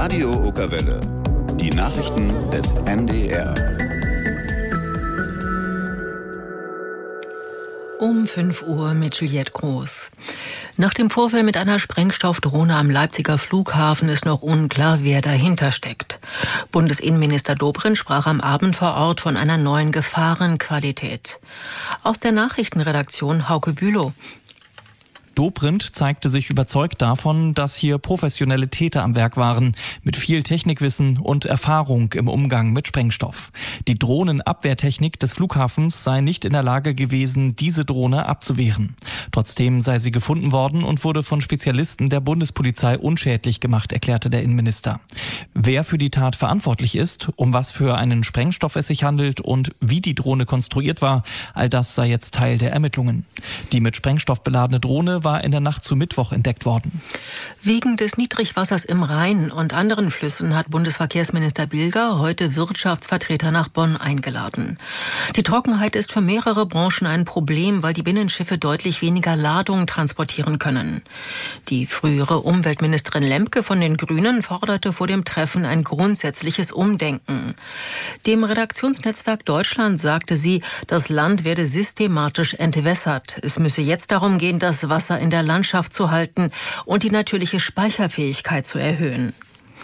Radio Okerwelle. Die Nachrichten des NDR. Um 5 Uhr mit Juliette Groß. Nach dem Vorfall mit einer Sprengstoffdrohne am Leipziger Flughafen ist noch unklar, wer dahinter steckt. Bundesinnenminister Dobrindt sprach am Abend vor Ort von einer neuen Gefahrenqualität. Aus der Nachrichtenredaktion Hauke Bülow. Dobrindt zeigte sich überzeugt davon, dass hier professionelle Täter am Werk waren, mit viel Technikwissen und Erfahrung im Umgang mit Sprengstoff. Die Drohnenabwehrtechnik des Flughafens sei nicht in der Lage gewesen, diese Drohne abzuwehren. Trotzdem sei sie gefunden worden und wurde von Spezialisten der Bundespolizei unschädlich gemacht, erklärte der Innenminister. Wer für die Tat verantwortlich ist, um was für einen Sprengstoff es sich handelt und wie die Drohne konstruiert war, all das sei jetzt Teil der Ermittlungen. Die mit Sprengstoff beladene Drohne war in der Nacht zu Mittwoch entdeckt worden. Wegen des Niedrigwassers im Rhein und anderen Flüssen hat Bundesverkehrsminister Bilger heute Wirtschaftsvertreter nach Bonn eingeladen. Die Trockenheit ist für mehrere Branchen ein Problem, weil die Binnenschiffe deutlich weniger Ladung transportieren können. Die frühere Umweltministerin Lemke von den Grünen forderte vor dem Treffen ein grundsätzliches Umdenken. Dem Redaktionsnetzwerk Deutschland sagte sie, das Land werde systematisch entwässert. Es müsse jetzt darum gehen, das Wasser in der Landschaft zu halten und die natürliche Speicherfähigkeit zu erhöhen.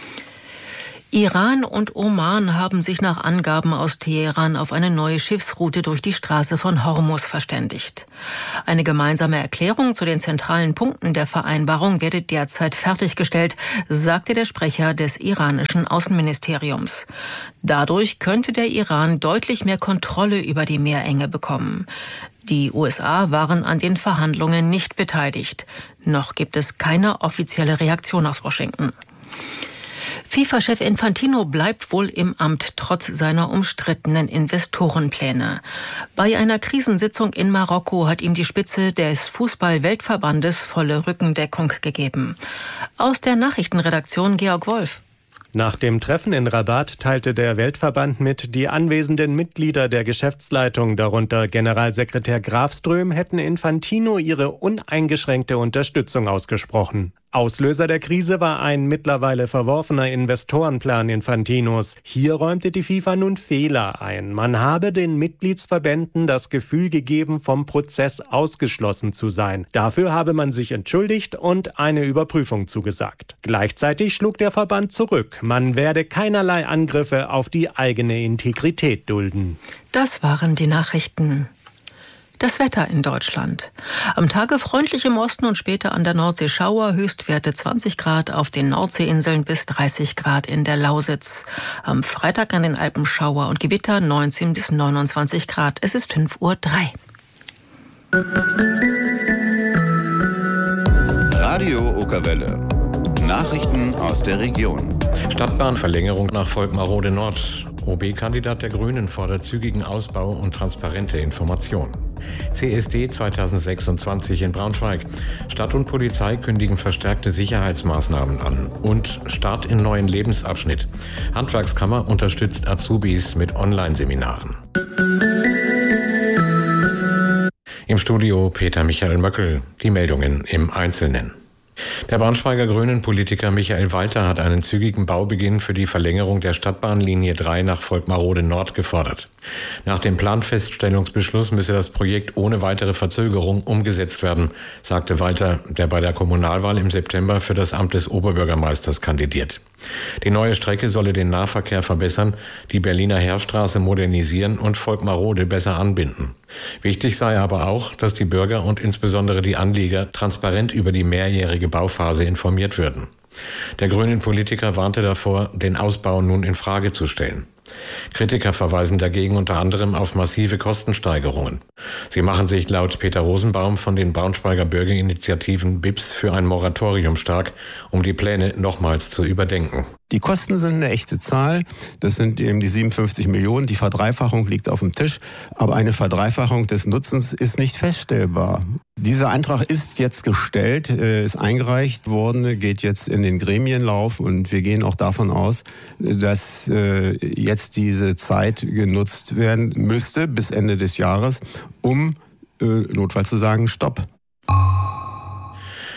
Iran und Oman haben sich nach Angaben aus Teheran auf eine neue Schiffsroute durch die Straße von Hormuz verständigt. Eine gemeinsame Erklärung zu den zentralen Punkten der Vereinbarung werde derzeit fertiggestellt, sagte der Sprecher des iranischen Außenministeriums. Dadurch könnte der Iran deutlich mehr Kontrolle über die Meerenge bekommen. Die USA waren an den Verhandlungen nicht beteiligt. Noch gibt es keine offizielle Reaktion aus Washington. FIFA-Chef Infantino bleibt wohl im Amt trotz seiner umstrittenen Investorenpläne. Bei einer Krisensitzung in Marokko hat ihm die Spitze des Fußball-Weltverbandes volle Rückendeckung gegeben. Aus der Nachrichtenredaktion Georg Wolf. Nach dem Treffen in Rabat teilte der Weltverband mit, die anwesenden Mitglieder der Geschäftsleitung, darunter Generalsekretär Grafström, hätten Infantino ihre uneingeschränkte Unterstützung ausgesprochen. Auslöser der Krise war ein mittlerweile verworfener Investorenplan Infantinos. Hier räumte die FIFA nun Fehler ein. Man habe den Mitgliedsverbänden das Gefühl gegeben, vom Prozess ausgeschlossen zu sein. Dafür habe man sich entschuldigt und eine Überprüfung zugesagt. Gleichzeitig schlug der Verband zurück. Man werde keinerlei Angriffe auf die eigene Integrität dulden. Das waren die Nachrichten. Das Wetter in Deutschland. Am Tage freundlich im Osten und später an der Nordsee Schauer, Höchstwerte 20 Grad auf den Nordseeinseln bis 30 Grad in der Lausitz. Am Freitag an den Alpen Schauer und Gewitter 19 bis 29 Grad. Es ist 5:03 Uhr. Radio Okerwelle. Nachrichten aus der Region. Stadtbahnverlängerung nach Volkmarode Nord. OB-Kandidat der Grünen fordert zügigen Ausbau und transparente Information. CSD 2026 in Braunschweig. Stadt und Polizei kündigen verstärkte Sicherheitsmaßnahmen an. Und Start in neuen Lebensabschnitt. Handwerkskammer unterstützt Azubis mit Online-Seminaren. Im Studio Peter Michael Möckel. Die Meldungen im Einzelnen. Der Braunschweiger Grünen-Politiker Michael Walter hat einen zügigen Baubeginn für die Verlängerung der Stadtbahnlinie 3 nach Volkmarode Nord gefordert. Nach dem Planfeststellungsbeschluss müsse das Projekt ohne weitere Verzögerung umgesetzt werden, sagte Walter, der bei der Kommunalwahl im September für das Amt des Oberbürgermeisters kandidiert. Die neue Strecke solle den Nahverkehr verbessern, die Berliner Heerstraße modernisieren und Volkmarode besser anbinden. Wichtig sei aber auch, dass die Bürger und insbesondere die Anlieger transparent über die mehrjährige Bauphase informiert würden. Der Grünen-Politiker warnte davor, den Ausbau nun in Frage zu stellen. Kritiker verweisen dagegen unter anderem auf massive Kostensteigerungen. Sie machen sich laut Peter Rosenbaum von den Braunschweiger Bürgerinitiativen BIPS für ein Moratorium stark, um die Pläne nochmals zu überdenken. Die Kosten sind eine echte Zahl. Das sind eben die 57 Millionen. Die Verdreifachung liegt auf dem Tisch. Aber eine Verdreifachung des Nutzens ist nicht feststellbar. Dieser Antrag ist jetzt gestellt, ist eingereicht worden, geht jetzt in den Gremienlauf. Und wir gehen auch davon aus, dass jetzt diese Zeit genutzt werden müsste bis Ende des Jahres, um notfalls zu sagen, Stopp.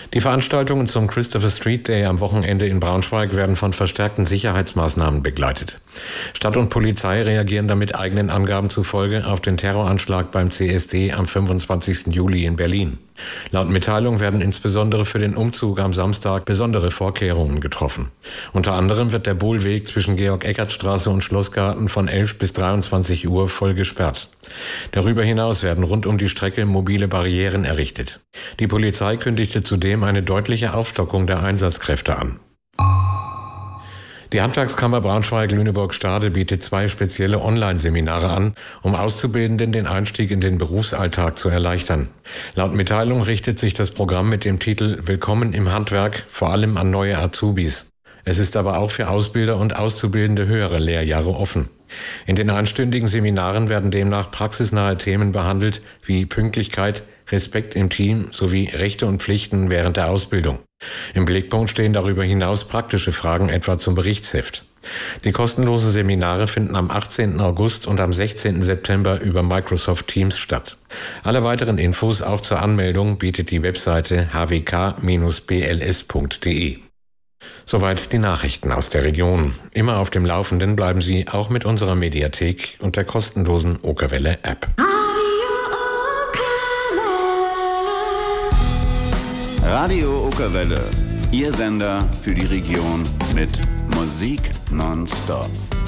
Die Veranstaltungen zum Christopher Street Day am Wochenende in Braunschweig werden von verstärkten Sicherheitsmaßnahmen begleitet. Stadt und Polizei reagieren damit eigenen Angaben zufolge auf den Terroranschlag beim CSD am 25. Juli in Berlin. Laut Mitteilung werden insbesondere für den Umzug am Samstag besondere Vorkehrungen getroffen. Unter anderem wird der Bohlweg zwischen Georg-Eckert-Straße und Schlossgarten von 11 bis 23 Uhr voll gesperrt. Darüber hinaus werden rund um die Strecke mobile Barrieren errichtet. Die Polizei kündigte zudem eine deutliche Aufstockung der Einsatzkräfte an. Die Handwerkskammer Braunschweig-Lüneburg-Stade bietet 2 spezielle Online-Seminare an, um Auszubildenden den Einstieg in den Berufsalltag zu erleichtern. Laut Mitteilung richtet sich das Programm mit dem Titel Willkommen im Handwerk vor allem an neue Azubis. Es ist aber auch für Ausbilder und Auszubildende höhere Lehrjahre offen. In den einstündigen Seminaren werden demnach praxisnahe Themen behandelt, wie Pünktlichkeit, Respekt im Team sowie Rechte und Pflichten während der Ausbildung. Im Blickpunkt stehen darüber hinaus praktische Fragen etwa zum Berichtsheft. Die kostenlosen Seminare finden am 18. August und am 16. September über Microsoft Teams statt. Alle weiteren Infos auch zur Anmeldung bietet die Webseite hwk-bls.de. Soweit die Nachrichten aus der Region. Immer auf dem Laufenden bleiben Sie auch mit unserer Mediathek und der kostenlosen Okerwelle-App. Radio Okerwelle, Ihr Sender für die Region mit Musik nonstop.